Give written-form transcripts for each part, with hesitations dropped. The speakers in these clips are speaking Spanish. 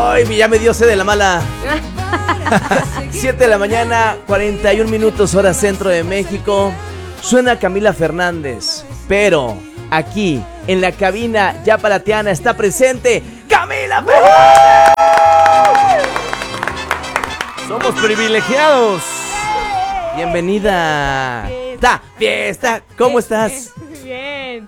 Ay, ya me dio sed de la mala. 7 de la mañana, 41 minutos, hora centro de México. Suena Camila Fernández, pero aquí, en la cabina ya palateana, está presente ¡Camila Fernández! Somos privilegiados. Bienvenida. Fiesta, ¿cómo estás? Bien.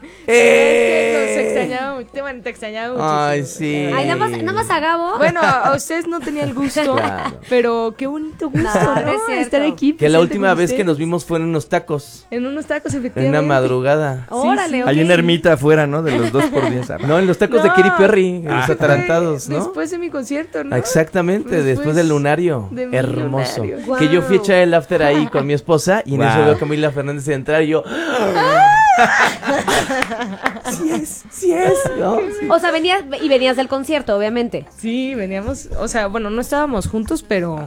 Te extrañaba mucho. Ay, sí. Ay, nada más a Gabo. Bueno, a ustedes no tenía el gusto, Claro. Pero qué bonito gusto, No, ¿no? no es cierto. Estar aquí. Que la presente última con vez que ustedes. nos vimos fue en unos tacos, En unos tacos, en efectivamente. una madrugada. Órale, ok. Hay una ermita afuera, ¿no? De los 2x10. No, en los tacos de No. Katy Perry, en los Fue atarantados, ¿no? Después de mi concierto, ¿no? Exactamente, después del lunario. de mi Hermoso. lunario. Que yo fui a echar el after ahí con mi esposa y en eso Wow. veo a Camila Fernández entrar y yo. Sí es, ¿no? Sí. O sea, venías del concierto, obviamente. Sí, veníamos, o sea, bueno, no estábamos juntos, pero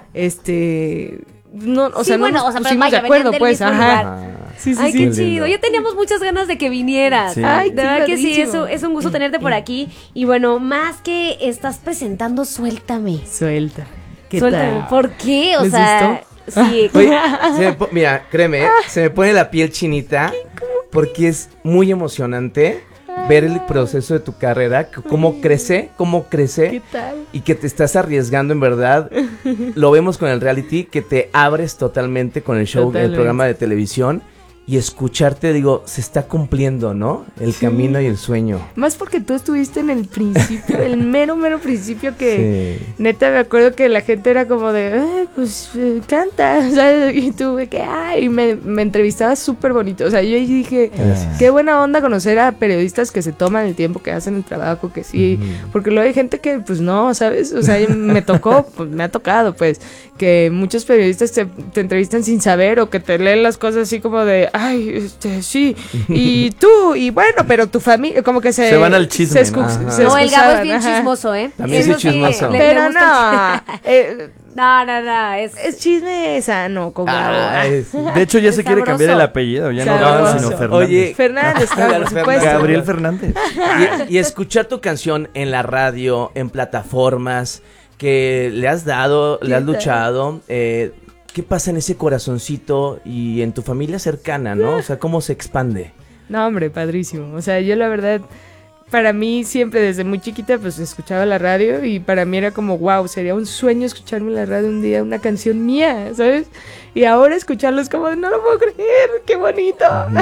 no, o Sí, sea, bueno, no o sea, nos pero pusimos vaya, de acuerdo, venían del pues, mismo ajá. lugar. Sí, Ay, sí. qué Qué chido. lindo. Ya teníamos muchas ganas de que vinieras. Sí. Ay, De verdad que sí, padrísimo. es un gusto tenerte por aquí. Y bueno, más que estás presentando, suéltame. Suelta. ¿Qué Suéltame. tal? ¿Por qué? O ¿Les sea, sí. Oye, mira, créeme, se me pone la piel chinita porque es muy emocionante ver el proceso de tu carrera, cómo crece ¿Qué tal? y que te estás arriesgando en verdad. Lo vemos con el reality, que te abres totalmente con el show, el Totalmente. programa de televisión y escucharte, digo, se está cumpliendo, ¿no? El camino y el sueño. Más porque tú estuviste en el principio, el mero principio que... Sí. Neta, me acuerdo que la gente era como de, canta, ¿sabes? Y tú, y me entrevistabas súper bonito. O sea, yo dije, Gracias. qué buena onda conocer a periodistas que se toman el tiempo, que hacen el trabajo, que sí. Porque luego hay gente que, pues no, ¿sabes? O sea, me ha tocado, pues, que muchos periodistas te entrevistan sin saber o que te leen las cosas así como de, ay, sí, y tú, y bueno, pero tu familia, como que se van al chisme, ¿no? Ajá. No, el Gabo es bien ajá. chismoso, ¿eh? También Eso soy sí, chismoso. le Pero gusta el no, es es chisme sano con Gabo. Ay, sí. De hecho, ya se quiere Sabroso. cambiar el apellido. Ya no Sabroso. Gabo, sino Fernández. Oye, Fernández, claro, por Gabriel supuesto. Gabriel Fernández. Y escuchar tu canción en la radio, en plataformas, que le has dado, le has luchado, ¿qué pasa en ese corazoncito y en tu familia cercana, no? O sea, ¿cómo se expande? No, hombre, padrísimo. O sea, yo la verdad, para mí siempre desde muy chiquita pues escuchaba la radio y para mí era como, wow, sería un sueño escucharme en la radio un día una canción mía, ¿sabes? Y ahora escucharlo es como, no lo puedo creer, qué bonito.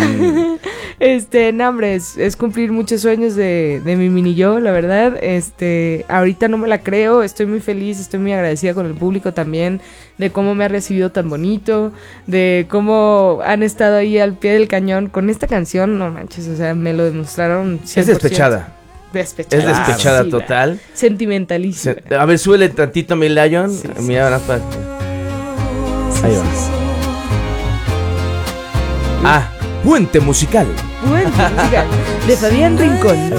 No, hombre, es cumplir muchos sueños de mi mini yo, la verdad. Ahorita no me la creo, estoy muy feliz, estoy muy agradecida con el público también, de cómo me ha recibido tan bonito, de cómo han estado ahí al pie del cañón con esta canción, no manches, o sea, me lo demostraron 100%. Es despechada. Despechada. Es despechada Sí, total. Sentimentalísima. A ver, súbele tantito, mi Lion. Sí, sí. Mira, ahora para... Ahí va. Ah, puente musical. Bueno, música de Fabián Rincón.